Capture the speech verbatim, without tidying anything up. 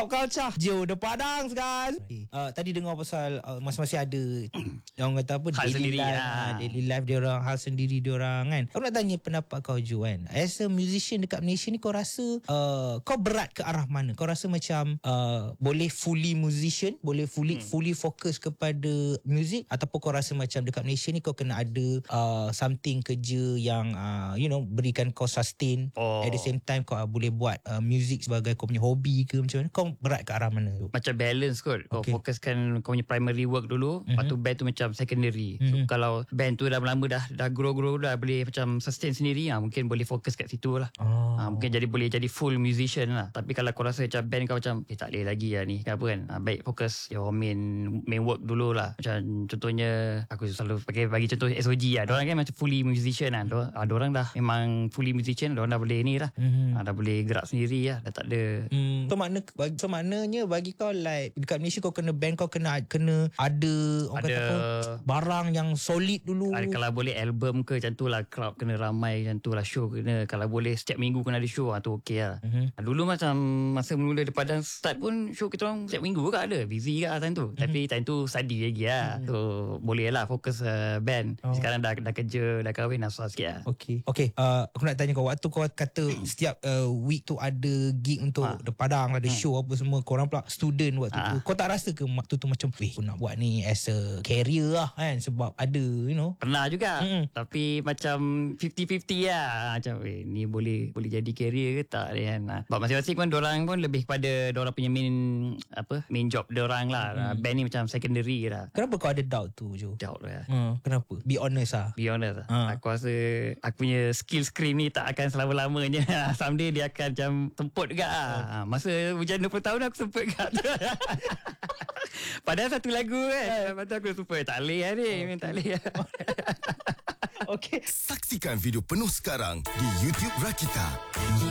Pop culture Joe The Padang sekarang. uh, Tadi dengar pasal uh, masing-masing ada orang kata apa, hal daily sendiri life, lah. uh, daily life dia orang, hal sendiri dia orang kan. Aku nak tanya pendapat kau Joe kan, as a musician dekat Malaysia ni, kau rasa uh, kau berat ke arah mana? Kau rasa macam uh, boleh fully musician, boleh fully hmm. fully fokus kepada music, ataupun kau rasa macam dekat Malaysia ni kau kena ada uh, something kerja yang uh, you know, berikan kau sustain, oh. at the same time kau uh, boleh buat uh, music sebagai kau punya hobi ke macam mana? Kau berat ke arah mana tu? Macam balance kot. Kau okay. fokuskan kau punya primary work dulu, mm-hmm. lepas tu band tu macam secondary. Mm-hmm. So kalau band tu dah lama dah dah grow-grow dah boleh macam sustain sendiri, ha, mungkin boleh fokus kat situ lah. Oh. Ha, mungkin jadi boleh jadi full musician lah. Tapi kalau kau rasa macam band kau macam eh tak boleh lagi lah ni, kenapa kan? Ha, baik fokus your main main work dulu lah. Macam contohnya aku selalu pakai bagi contoh S O G lah. Diorang kan macam fully musician lah. Diorang, ha, diorang dah memang fully musician, diorang dah boleh ni lah. Mm-hmm. Ha, dah boleh gerak sendiri lah. Dah tak ada. Hmm. So makna so maknanya bagi kau like dekat Malaysia kau kena band kau kena kena ada orang ada kata apa, barang yang solid dulu. Ada, kalau boleh album ke macam tu lah, crowd kena ramai macam tu lah, show kena, kalau boleh setiap minggu kena ada show lah, tu okey lah. Mm-hmm. Dulu macam masa mula di Padang start pun show kita orang setiap minggu kan ada, busy lah time tu. Mm-hmm. Tapi time tu study lagi lah. Mm-hmm. So boleh lah fokus uh, band. Oh. Sekarang dah dah kerja, dah kahwin, dah susah sikit lah. Okay, okay. Uh, aku nak tanya kau, waktu kau kata setiap uh, week tu ada gig untuk ha. The Padang, ada ha. show apa semua, korang pula student waktu ha. tu, kau tak rasa ke waktu tu macam weh, aku nak buat ni as a career lah kan, sebab ada you know. Pernah juga. Mm-hmm. Tapi macam fifty-fifty lah. Macam eh, ni boleh boleh jadi career ke tak kan. Sebab masing-masing pun dorang pun lebih kepada dorang punya main apa main job dorang lah. Mm. Band ni macam secondary lah. Kenapa kau ada doubt tu Jo? Doubt lah. Hmm, kenapa? Be honest lah. Be honest lah. Ha. Aku rasa aku punya skill screen ni tak akan selama-lamanya. Someday dia akan macam temput juga lah. Ha. Masa hujan dua puluh tahun aku semput kat tu. Padahal satu lagu kan. Lepas tu aku super tak boleh lah ni. Okay. Tak boleh lah. Okay. Saksikan video penuh sekarang di YouTube Rakita.